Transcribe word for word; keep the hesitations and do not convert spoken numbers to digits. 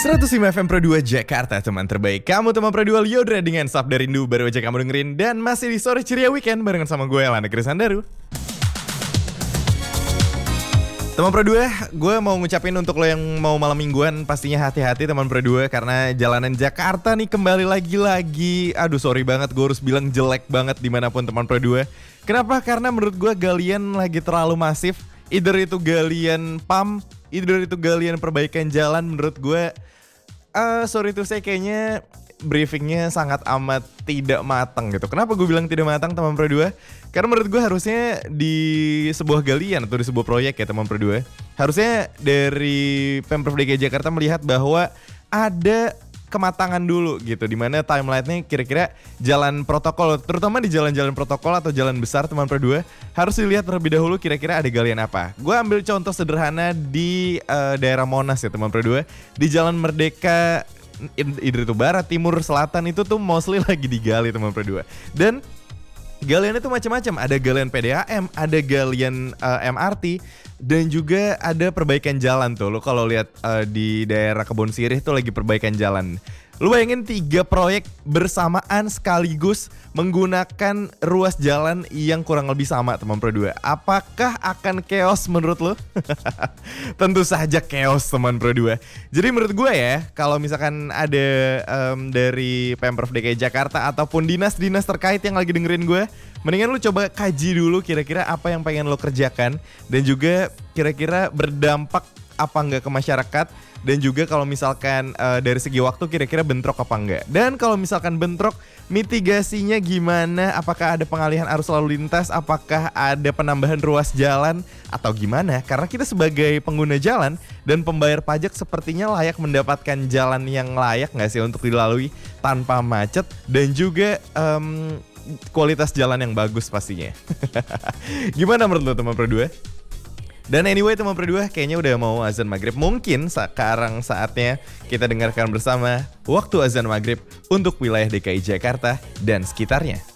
seratus lima F M Pro dua Jakarta, teman terbaik. Kamu teman Pro dua Liodra dengan Sabda Rindu baru aja kamu dengerin. Dan masih di sore ceria weekend barengan sama gue, Lana Krisandaru. Teman Pro dua, gue mau ngucapin untuk lo yang mau malam mingguan, pastinya hati-hati teman Pro dua. Karena jalanan Jakarta nih kembali lagi-lagi. Aduh sorry banget, gue harus bilang jelek banget dimanapun teman Pro dua. Kenapa? Karena menurut gue galian lagi terlalu masif. Either itu galian pump, either itu galian perbaikan jalan. Menurut gue uh, sorry tuh saya kayaknya briefingnya sangat amat tidak matang gitu. Kenapa gue bilang tidak matang teman Pro dua? Karena menurut gue harusnya di sebuah galian atau di sebuah proyek ya teman Pro dua, harusnya dari Pemprov D K I Jakarta melihat bahwa ada kematangan dulu gitu, dimana timeline-nya kira-kira jalan protokol, terutama di jalan-jalan protokol atau jalan besar teman Pro dua, harus dilihat terlebih dahulu kira-kira ada galian apa. Gue ambil contoh sederhana di uh, daerah Monas ya teman Pro dua, di Jalan Merdeka either itu barat, timur, selatan itu tuh mostly lagi digali teman Pro dua. Dan galian itu macam-macam, ada galian P D A M, ada galian uh, M R T, dan juga ada perbaikan jalan tuh. Lo kalau lihat uh, di daerah Kebon Sirih tuh lagi perbaikan jalan. Lu bayangin tiga proyek bersamaan sekaligus menggunakan ruas jalan yang kurang lebih sama teman Pro dua. Apakah akan chaos menurut lo? Tentu saja chaos teman Pro dua. Jadi menurut gue ya, kalau misalkan ada um, dari Pemprov D K I Jakarta ataupun dinas-dinas terkait yang lagi dengerin gue, mendingan lu coba kaji dulu kira-kira apa yang pengen lo kerjakan. Dan juga kira-kira berdampak apa enggak ke masyarakat. Dan juga kalau misalkan uh, dari segi waktu kira-kira bentrok apa enggak. Dan kalau misalkan bentrok, mitigasinya gimana? Apakah ada pengalihan arus lalu lintas? Apakah ada penambahan ruas jalan? Atau gimana? Karena kita sebagai pengguna jalan dan pembayar pajak sepertinya layak mendapatkan jalan yang layak gak sih untuk dilalui tanpa macet. Dan juga um, kualitas jalan yang bagus pastinya. Gimana menurut lo teman Pro dua? Dan anyway teman Pro dua, kayaknya udah mau azan maghrib. Mungkin sekarang saatnya kita dengarkan bersama waktu azan maghrib untuk wilayah D K I Jakarta dan sekitarnya.